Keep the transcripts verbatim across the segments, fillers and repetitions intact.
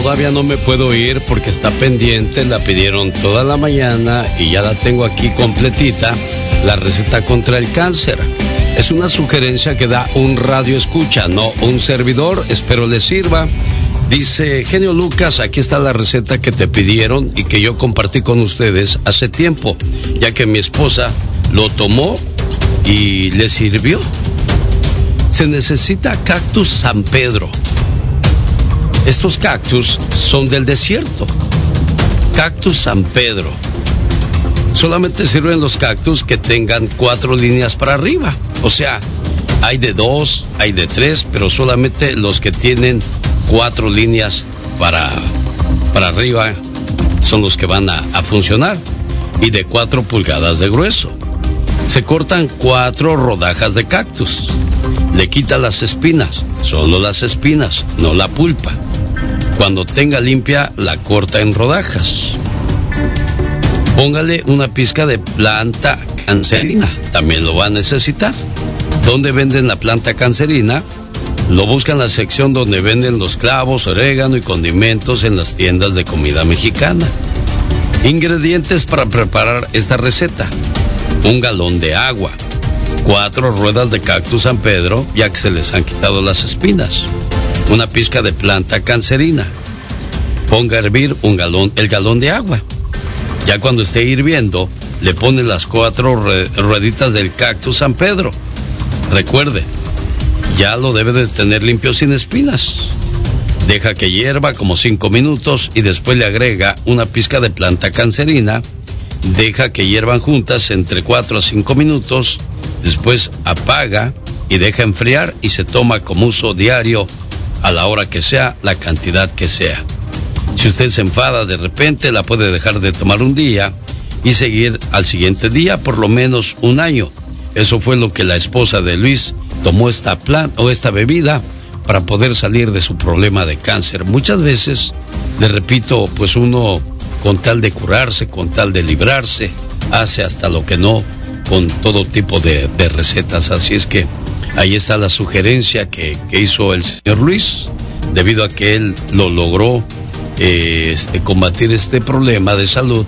todavía no me puedo ir porque está pendiente, la pidieron toda la mañana y ya la tengo aquí completita, la receta contra el cáncer. Es una sugerencia que da un radio escucha, no un servidor, espero les sirva. Dice, genio Lucas, aquí está la receta que te pidieron y que yo compartí con ustedes hace tiempo, ya que mi esposa lo tomó y le sirvió. Se necesita cactus San Pedro. Estos cactus son del desierto. Cactus San Pedro. Solamente sirven los cactus que tengan cuatro líneas para arriba. O sea, hay de dos, hay de tres, pero solamente los que tienen cuatro líneas para, para arriba son los que van a, a funcionar. Y de cuatro pulgadas de grueso. Se cortan cuatro rodajas de cactus. Le quita las espinas, solo las espinas, no la pulpa. Cuando tenga limpia, la corta en rodajas. Póngale una pizca de planta cancerina, también lo va a necesitar. ¿Dónde venden la planta cancerina? Lo busca en la sección donde venden los clavos, orégano y condimentos en las tiendas de comida mexicana. Ingredientes para preparar esta receta: un galón de agua, cuatro ruedas de cactus San Pedro, ya que se les han quitado las espinas, una pizca de planta cancerina. Ponga a hervir un galón, el galón de agua. Ya cuando esté hirviendo, le pone las cuatro rueditas del cactus San Pedro. Recuerde, ya lo debe de tener limpio sin espinas. Deja que hierva como cinco minutos y después le agrega una pizca de planta cancerina. Deja que hiervan juntas entre cuatro a cinco minutos. Después apaga y deja enfriar y se toma como uso diario a la hora que sea, la cantidad que sea. Si usted se enfada de repente, la puede dejar de tomar un día y seguir al siguiente día por lo menos un año. Eso fue lo que la esposa de Luis tomó esta planta o esta bebida para poder salir de su problema de cáncer. Muchas veces, le repito, pues uno con tal de curarse, con tal de librarse, hace hasta lo que no con todo tipo de, de recetas. Así es que ahí está la sugerencia que, que hizo el señor Luis, debido a que él lo logró eh, este, combatir este problema de salud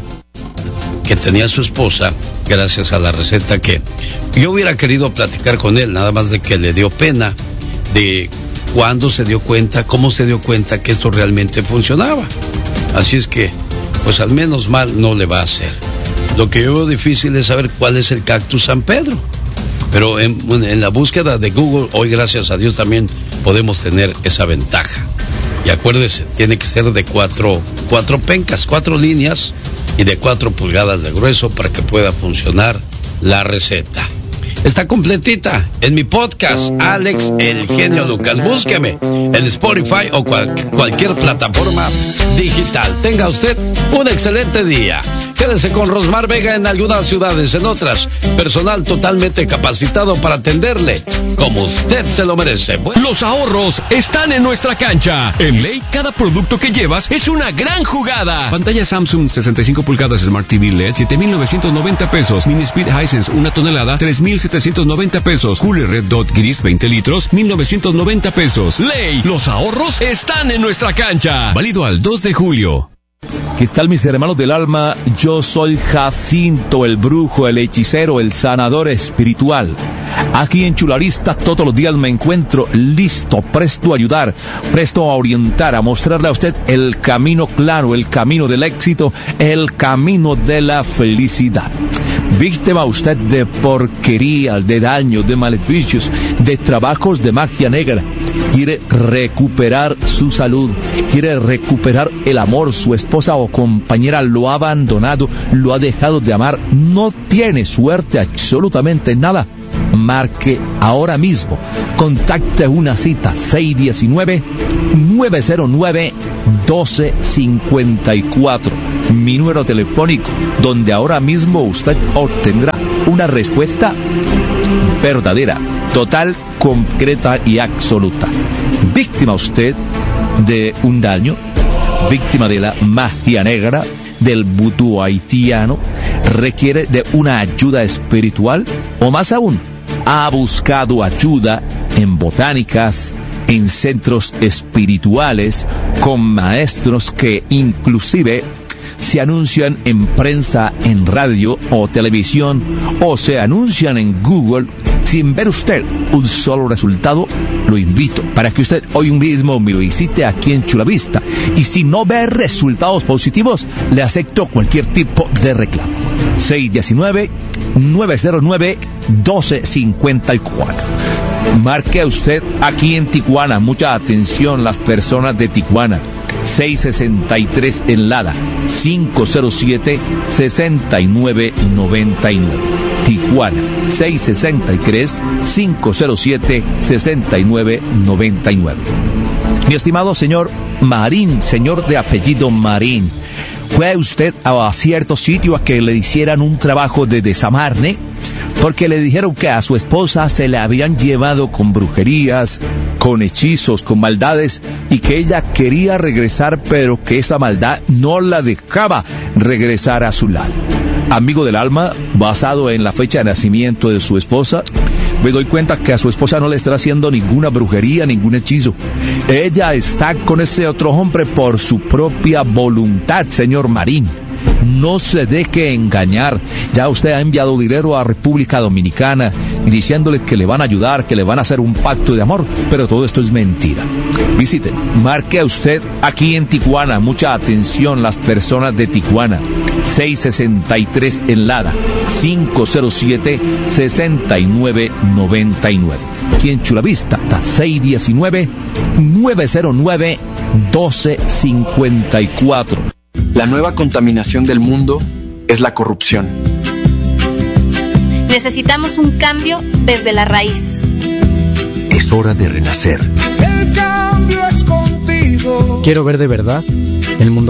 que tenía su esposa, gracias a la receta que yo hubiera querido platicar con él, nada más de que le dio pena de cuándo se dio cuenta, cómo se dio cuenta que esto realmente funcionaba. Así es que, pues al menos mal no le va a hacer. Lo que yo veo difícil es saber cuál es el cactus San Pedro. Pero en, en la búsqueda de Google, hoy gracias a Dios también podemos tener esa ventaja. Y acuérdese, tiene que ser de cuatro, cuatro pencas, cuatro líneas y de cuatro pulgadas de grueso para que pueda funcionar la receta. Está completita en mi podcast, Alex El Genio Lucas. Búsqueme en Spotify o cual, cualquier plataforma digital. Tenga usted un excelente día. Quédese con Rosmar Vega en algunas ciudades, en otras, personal totalmente capacitado para atenderle como usted se lo merece. Bueno. Los ahorros están en nuestra cancha. En Ley, cada producto que llevas es una gran jugada. Pantalla Samsung sesenta y cinco pulgadas Smart T V L E D, siete mil novecientos noventa pesos. Mini Speed Hisense, una tonelada, tres mil setecientos noventa pesos. Cooler Red Dot Gris, veinte litros, mil novecientos noventa pesos. Ley, los ahorros están en nuestra cancha. Válido al dos de julio. ¿Qué tal, mis hermanos del alma? Yo soy Jacinto, el brujo, el hechicero, el sanador espiritual. Aquí en Chulavista todos los días me encuentro listo, presto a ayudar, presto a orientar, a mostrarle a usted el camino claro, el camino del éxito, el camino de la felicidad. Víctima usted de porquería, de daño, de maleficios, de trabajos de magia negra. Quiere recuperar su salud, quiere recuperar el amor. Su esposa o compañera lo ha abandonado, lo ha dejado de amar, no tiene suerte absolutamente nada. Marque ahora mismo, contacte una cita seis uno nueve, nueve cero nueve, uno dos cinco cuatro, mi número telefónico, donde ahora mismo usted obtendrá una respuesta verdadera, total, concreta y absoluta. Víctima usted de un daño, víctima de la magia negra, del vudú haitiano, requiere de una ayuda espiritual, o más aún, ha buscado ayuda en botánicas, en centros espirituales con maestros que inclusive se anuncian en prensa, en radio o televisión, o se anuncian en Google sin ver usted un solo resultado. Lo invito para que usted hoy mismo me visite aquí en Chulavista, y si no ve resultados positivos, le acepto cualquier tipo de reclamo. seis uno nueve, nueve cero nueve, uno dos cinco cuatro. Marque a usted aquí en Tijuana. Mucha atención, las personas de Tijuana. seis sesenta y tres en Lada, cinco cero siete, seis nueve nueve nueve. Tijuana, seis sesenta y tres, cinco cero siete, seis nueve nueve nueve. Mi estimado señor Marín, señor de apellido Marín, ¿fue usted a cierto sitio a que le hicieran un trabajo de desamarre? Porque le dijeron que a su esposa se le habían llevado con brujerías, con hechizos, con maldades, y que ella quería regresar, pero que esa maldad no la dejaba regresar a su lado. Amigo del alma, basado en la fecha de nacimiento de su esposa, me doy cuenta que a su esposa no le está haciendo ninguna brujería, ningún hechizo. Ella está con ese otro hombre por su propia voluntad, señor Marín. No se deje engañar. Ya usted ha enviado dinero a República Dominicana y diciéndole que le van a ayudar, que le van a hacer un pacto de amor, pero todo esto es mentira. Visite, marque a usted aquí en Tijuana. Mucha atención, las personas de Tijuana. seis sesenta y tres en Lada, cinco cero siete, seis nueve nueve nueve. Aquí en Chulavista, seis uno nueve, nueve cero nueve, uno dos cinco cuatro. La nueva contaminación del mundo es la corrupción. Necesitamos un cambio desde la raíz. Es hora de renacer. El cambio es contigo. Quiero ver de verdad el mundo